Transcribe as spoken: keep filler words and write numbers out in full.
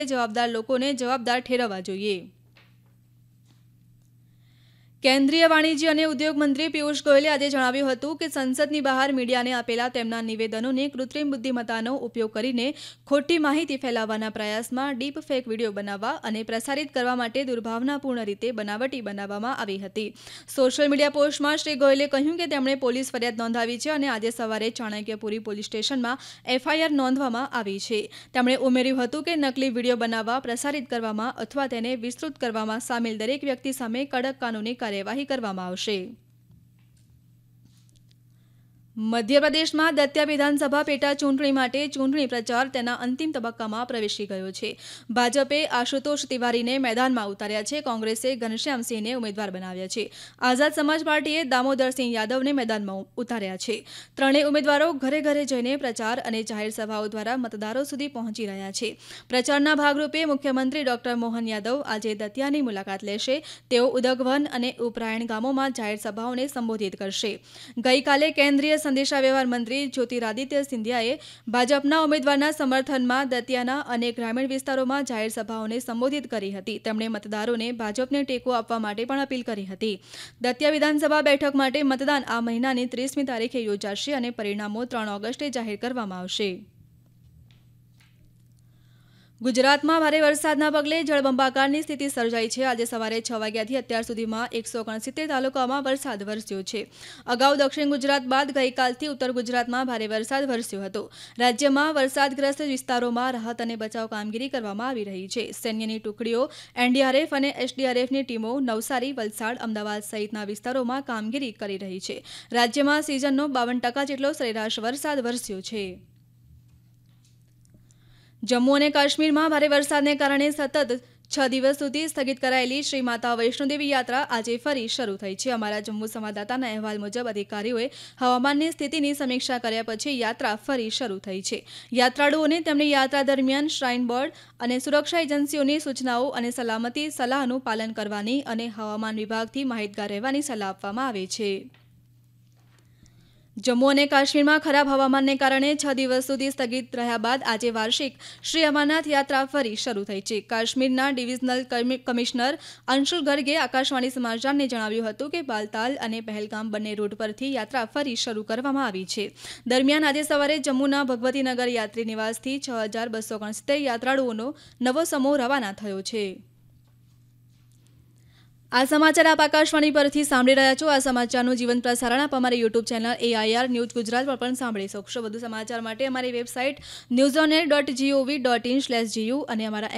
જવાબદાર લોકોને જવાબદાર ઠેરવવા જોઈએ। કેન્દ્રીય વાણિજ્ય અને ઉદ્યોગ મંત્રી પિયુષ ગોયલે આજે જણાવ્યું હતું કે સંસદની બહાર મીડિયાને આપેલા તેમના નિવેદનોને કૃત્રિમ બુદ્ધિમત્તાનો ઉપયોગ કરીને ખોટી માહિતી ફેલાવવાના પ્રયાસમાં ડીપ ફેક વિડીયો બનાવવા અને પ્રસારિત કરવા માટે દુર્ભાવનાપૂર્ણ રીતે બનાવટી બનાવવામાં આવી હતી। સોશિયલ મીડિયા પોસ્ટમાં શ્રી ગોયલે કહ્યું કે તેમણે પોલીસ ફરિયાદ નોંધાવી છે અને આજે સવારે ચાણક્યપુરી પોલીસ સ્ટેશનમાં એફઆઈઆર નોંધવામાં આવી છે। તેમણે ઉમેર્યું હતું કે નકલી વિડીયો બનાવવા, પ્રસારિત કરવામાં અથવા તેને વિસ્તૃત કરવામાં સામેલ દરેક વ્યક્તિ સામે કડક કાનૂની કાર્યવાહી કરવામાં આવશે। મધ્યપ્રદેશમાં દતિયા વિધાનસભા પેટા ચૂંટણી માટે ચૂંટણી પ્રચાર તેના અંતિમ તબક્કામાં પ્રવેશી ગયો છે। ભાજપે આશુતોષ તિવારીને મેદાનમાં ઉતાર્યા છે। કોંગ્રેસે ઘનશ્યામસિંહને ઉમેદવાર બનાવ્યા છે। આઝાદ સમાજ પાર્ટીએ દામોદરસિંહ યાદવને મેદાનમાં ઉતાર્યા છે। ત્રણેય ઉમેદવારો ઘરે ઘરે જઈને પ્રચાર અને જાહેર સભાઓ દ્વારા મતદારો સુધી પહોંચી રહ્યા છે। પ્રચારના ભાગરૂપે મુખ્યમંત્રી ડોક્ટર મોહન યાદવ આજે દતિયાની મુલાકાત લેશે। તેઓ ઉદગવન અને ઉપરાયણ ગામોમાં જાહેર સભાઓને સંબોધિત કરશે। ગઈકાલે કેન્દ્રીય સંદેશા વ્યવહાર મંત્રી જ્યોતિરાદિત્ય સિંધિયાએ ભાજપના ઉમેદવારના સમર્થનમાં દતિયાના અને ગ્રામીણ વિસ્તારોમાં જાહેર સભાઓને સંબોધિત કરી હતી। તેમણે મતદારોને ભાજપને ટેકો આપવા માટે પણ અપીલ કરી હતી। દતિયા વિધાનસભા બેઠક માટે મતદાન આ મહિનાની ત્રીસમી તારીખે યોજાશે અને પરિણામો ત્રણ ઓગસ્ટે જાહેર કરવામાં આવશે। ગુજરાતમાં ભારે વરસાદના પગલે જળબંબાકારની સ્થિતિ સર્જાઈ છે। આજે સવારે છ વાગ્યાથી અત્યાર સુધીમાં એકસો ઓગણસિત્તેર તાલુકાઓમાં વરસાદ વરસ્યો છે। અગાઉ દક્ષિણ ગુજરાત બાદ ગઈકાલથી ઉત્તર ગુજરાતમાં ભારે વરસાદ વરસ્યો હતો। રાજ્યમાં વરસાદગ્રસ્ત વિસ્તારોમાં રાહત અને બચાવ કામગીરી કરવામાં આવી રહી છે। સૈન્યની ટુકડીઓ, એનડીઆરએફ અને એસડીઆરએફની ટીમો નવસારી, વલસાડ, અમદાવાદ સહિતના વિસ્તારોમાં કામગીરી કરી રહી છે। રાજ્યમાં સિઝનનો બાવન ટકા જેટલો સરેરાશ વરસાદ વરસ્યો છે। જમ્મુ અને કાશ્મીરમાં ભારે વરસાદને કારણે સતત છ દિવસ સુધી સ્થગિત કરાયેલી શ્રી માતા વૈષ્ણોદેવી યાત્રા આજે ફરી શરૂ થઈ છે। અમારા જમ્મુ સંવાદદાતાના અહેવાલ મુજબ અધિકારીઓએ હવામાનની સ્થિતિની સમીક્ષા કર્યા પછી યાત્રા ફરી શરૂ થઈ છે। યાત્રાળુઓને તેમની યાત્રા દરમિયાન શ્રાઇન બોર્ડ અને સુરક્ષા એજન્સીઓની સૂચનાઓ અને સલામતી સલાહનું પાલન કરવાની અને હવામાન વિભાગથી માહિતગાર રહેવાની સલાહ આપવામાં આવે છે। જમ્મુ અને કાશ્મીરમાં ખરાબ હવામાનને કારણે છ દિવસ સુધી સ્થગિત રહ્યા બાદ આજે વાર્ષિક શ્રી અમરનાથ યાત્રા ફરી શરૂ થઈ છે। કાશ્મીરના ડિવિઝનલ કમિશનર અંશુલ ગર્ગે આકાશવાણી સમાચારને જણાવ્યું હતું કે બાલતાલ અને પહેલગામ બંને રૂટ પરથી યાત્રા ફરી શરૂ કરવામાં આવી છે। દરમિયાન આજે સવારે જમ્મુના ભગવતીનગર યાત્રી નિવાસથી છ હજાર બસો ઓગણસિત્તેર યાત્રાળુઓનો નવો સમૂહ રવાના થયો છે। આ સમાચાર આપ આકાશવાણી પરથી સાંભળી રહ્યા છો। આ સમાચારનું જીવંત પ્રસારણ આપ અમારી YouTube channel AIR news Gujarat પર પણ સાંભળી શકશો। વધુ સમાચાર માટે અમારી website news on air dot GOV dot in slash GU અને અમારા